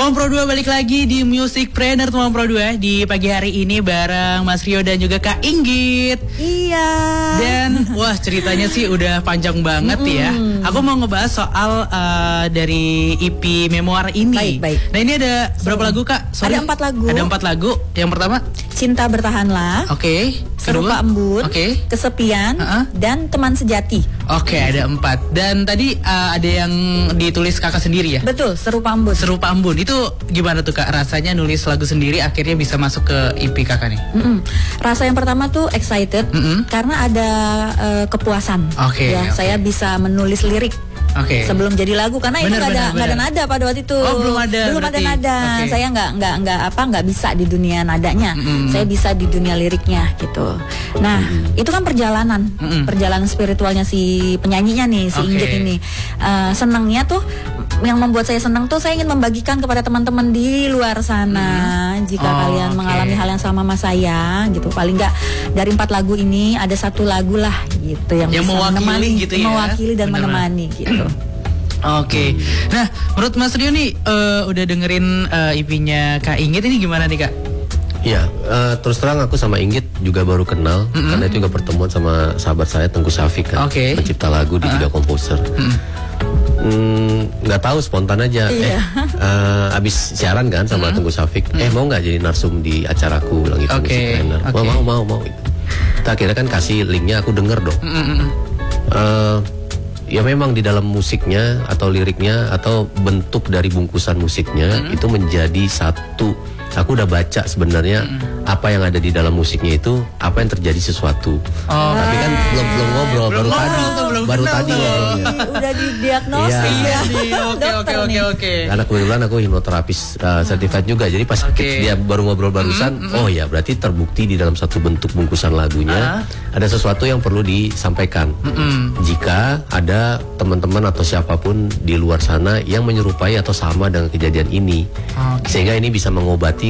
Teman Pro 2 balik lagi di Music Planner Teman Pro 2 di pagi hari ini bareng Mas Rio dan juga Kak Inggit. Iya. Dan wah ceritanya sih udah panjang banget ya. Aku mau ngebahas soal dari EP Memoir ini. Baik. Nah ini ada berapa lagu Kak? Ada 4 lagu. Ada 4 lagu. Yang pertama Cinta Bertahanlah. Oke. Serupa Embun. Oke. Kesepian. Dan Teman Sejati. Oke, ada 4. Dan tadi ada yang ditulis Kakak sendiri ya? Betul, Serupa Embun. Serupa Embun itu gimana tuh Kak? Rasanya nulis lagu sendiri akhirnya bisa masuk ke EP Kakak nih? Rasa yang pertama tuh excited karena ada kepuasan. Oke. Saya bisa menulis lirik. Sebelum jadi lagu karena itu nggak ada nada pada waktu itu. Oh, belum ada nada. Saya nggak bisa di dunia nadanya. Saya bisa di dunia liriknya gitu. Nah itu kan perjalanan spiritualnya si penyanyinya nih, si Inggit ini. Senangnya tuh yang membuat saya senang tuh saya ingin membagikan kepada teman-teman di luar sana. Jika kalian mengalami hal yang sama sama saya gitu, paling nggak dari 4 lagu ini ada 1 lagu lah gitu yang bisa mewakili gitu ya, mewakili dan menemani gitu. Oke. Nah, menurut Mas Rio nih udah dengerin EP-nya Kak Inggit ini gimana nih Kak? Ya, terus terang aku sama Inggit juga baru kenal karena itu juga pertemuan sama sahabat saya Tengku Syafiq kan, pencipta lagu di juga komposer. Nggak tahu spontan aja. Abis siaran kan sama Tengku Syafiq, mau nggak jadi narsum di acaraku, bilang gitu. Music Planner. Mau gitu. Kita akhirnya kan kasih linknya, aku denger dong. Ya memang di dalam musiknya atau liriknya atau bentuk dari bungkusan musiknya itu menjadi satu. Aku udah baca sebenarnya apa yang ada di dalam musiknya itu, apa yang terjadi sesuatu. Tapi kan belum ngobrol, baru tadi ngobrolnya. Udah didiagnosis ya. Oke. Karena kebetulan aku hipnoterapis certified juga. Jadi pas dia baru ngobrol barusan, oh ya berarti terbukti di dalam satu bentuk bungkusan lagunya ada sesuatu yang perlu disampaikan. Jika ada teman-teman atau siapapun di luar sana yang menyerupai atau sama dengan kejadian ini, sehingga ini bisa mengobati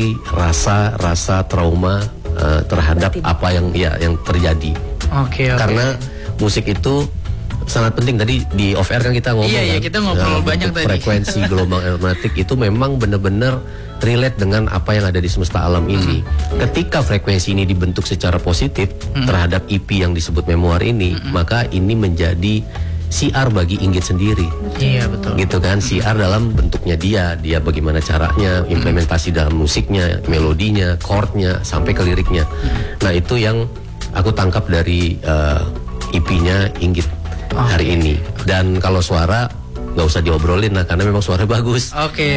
rasa trauma terhadap apa yang terjadi. Karena musik itu sangat penting. Tadi di off air kan kita ngomong kita ngobrol banyak tadi. Frekuensi gelombang elektromagnetik itu memang benar-benar relate dengan apa yang ada di semesta alam ini. Ketika frekuensi ini dibentuk secara positif terhadap EP yang disebut Memoir ini, maka ini menjadi siar bagi Inggit sendiri. Iya betul. Gitu kan, siar dalam bentuknya dia bagaimana caranya implementasi dalam musiknya, melodinya, chordnya sampai ke liriknya. Nah itu yang aku tangkap dari EP-nya Inggit hari ini. Dan kalau suara nggak usah diobrolin lah karena memang suara bagus.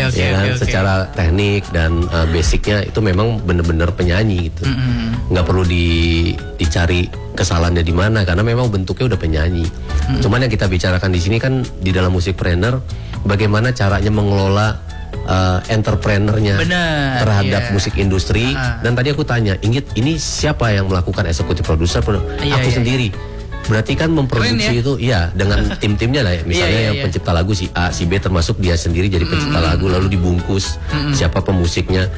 Secara teknik dan basicnya itu memang benar-benar penyanyi gitu. Nggak perlu dicari kesalahannya di mana karena memang bentuknya udah penyanyi. Cuman yang kita bicarakan di sini kan di dalam Music Planner bagaimana caranya mengelola entrepreneurnya terhadap musik industri. Dan tadi aku tanya, Inggit ini siapa yang melakukan eksekutif produser? Aku sendiri. Berarti kan memproduksi itu dengan tim-timnya lah ya. Misalnya yang pencipta lagu si A, si B termasuk dia sendiri jadi pencipta lagu, lalu dibungkus siapa pemusiknya.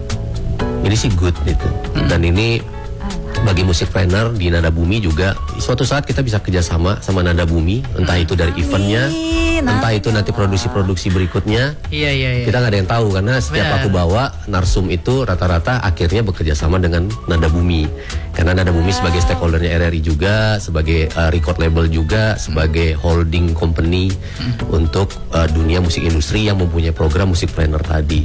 Ini sih good gitu. Dan ini bagi Music Planner di Nada Bumi juga suatu saat kita bisa kerjasama sama Nada Bumi, entah itu dari eventnya, entah itu nanti produksi-produksi berikutnya. Kita nggak ada yang tahu karena setiap aku bawa narsum itu rata-rata akhirnya bekerja sama dengan Nada Bumi. Karena Nada Bumi sebagai stakeholdernya RRI juga, sebagai record label juga, sebagai holding company untuk dunia musik industri yang mempunyai program Music Planner tadi.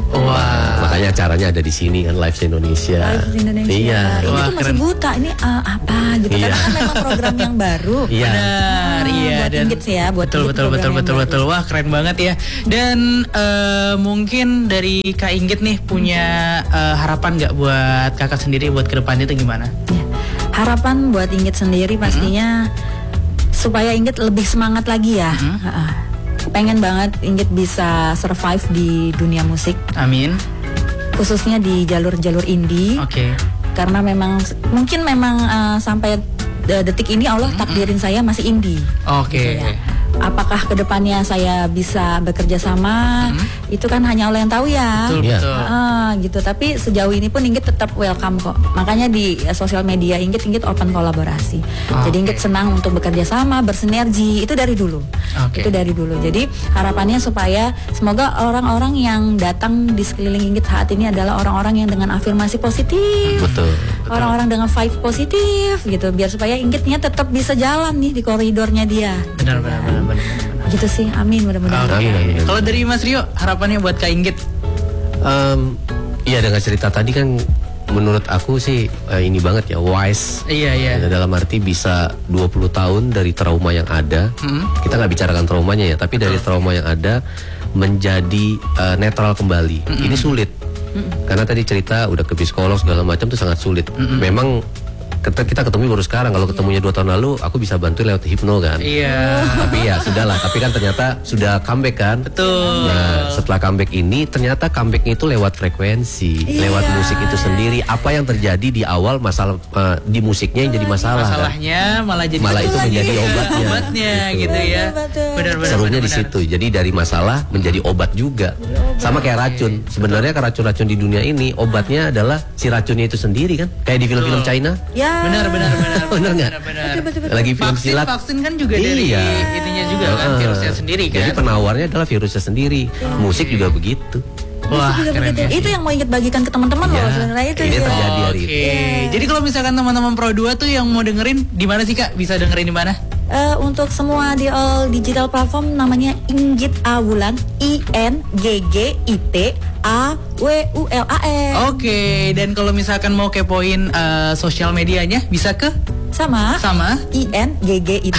Makanya acaranya ada di sini kan, Live Indonesia. Iya. Ini tuh masih buta, ini apa gitu karena kan memang program yang baru. Benar, buat dan Inggit sih ya, buat betul. Wah, keren banget ya. Dan mungkin dari Kak Inggit nih punya harapan nggak buat kakak sendiri buat kedepannya itu gimana? Harapan buat Inggit sendiri pastinya supaya Inggit lebih semangat lagi ya. Pengen banget Inggit bisa survive di dunia musik. Amin. Khususnya di jalur-jalur indie. Karena memang mungkin sampai detik ini Allah takdirin saya masih indie. Gitu ya. apakah kedepannya saya bisa bekerja sama, itu kan hanya Allah yang tahu ya. Betul, Iya. betul. Gitu. Tapi sejauh ini pun Inggit tetap welcome kok. Makanya di sosial media Inggit open kolaborasi. Jadi Inggit senang untuk bekerja sama, bersinergi. Itu dari dulu. Oke. Itu dari dulu. Jadi harapannya supaya semoga orang-orang yang datang di sekeliling Inggit saat ini adalah orang-orang yang dengan afirmasi positif. Betul. Orang-orang dengan vibe positif gitu, biar supaya Inggitnya tetap bisa jalan nih di koridornya dia. Benar. Gitu sih, amin mudah-mudahan. Oke. Amin. Kalau dari Mas Rio, harapannya buat Kak Inggit? Iya, dengan cerita tadi kan menurut aku sih ini banget ya, wise. Iya. Dalam arti bisa 20 tahun dari trauma yang ada. Kita nggak bicarakan traumanya ya, tapi dari trauma yang ada menjadi netral kembali. Ini sulit. Karena tadi cerita udah ke psikolog segala macam tuh sangat sulit. Memang kita ketemu baru sekarang. Kalau ketemunya 2 tahun lalu, aku bisa bantu lewat hipno kan. Iya. Tapi ya sudahlah. Tapi kan ternyata sudah comeback kan. Betul. Nah, setelah comeback ini ternyata comebacknya itu lewat frekuensi, lewat musik itu sendiri. Apa yang terjadi di awal masalah di musiknya yang jadi masalah kan? Masalahnya malah jadi Malah itu menjadi obatnya. Obatnya Gitu. gitu ya. Betul. Benar. Serunya di situ. Jadi dari masalah menjadi obat juga. Sama kayak racun. Sebenarnya racun-racun di dunia ini obatnya adalah si racunnya itu sendiri kan. Kayak di film-film China. Ya. Benar. Benar nggak? Betul. Lagi film silat. Vaksin kan juga dari ininya juga kan, virusnya sendiri kan. Jadi penawarnya adalah virusnya sendiri. Musik juga begitu. Wah, Juga keren begitu. ya. Itu yang mau Inggit bagikan ke teman-teman loh sebenarnya itu. Ini ya. terjadi hari Oke. itu. Jadi kalau misalkan teman-teman Pro 2 tuh yang mau dengerin di mana sih Kak? Bisa dengerin di mana? Untuk semua di all digital platform namanya Inggit Awulan, INGGIT AWULAN. Oke, dan kalau misalkan mau kepoin sosial medianya bisa ke Sama INGGIT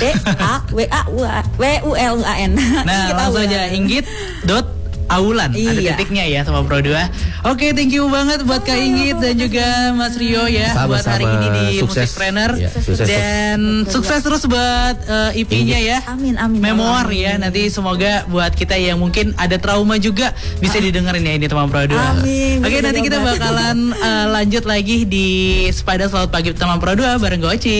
AWULAN. Nah, langsung aja Inggit.Awulan. Ada Iya. titiknya ya sama Pro 2. Oke, thank you banget buat Kak Inggit dan juga Mas Rio ya buat hari ini di Sukses. Music Trainer. Ya, sukses. Dan sukses terus buat EP-nya ya. Amin. Memoir ya. Nanti semoga buat kita yang mungkin ada trauma juga bisa didengerin ya ini teman Pro 2. Amin. Oke, Bisa nanti kita diobatin. bakalan lanjut lagi di Sepada Selamat Pagi teman Pro 2 bareng Goci.